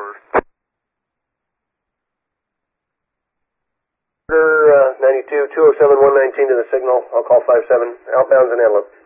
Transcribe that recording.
Order 92, 207, 119 to the signal. I'll call 57. Outbound's in Antelope.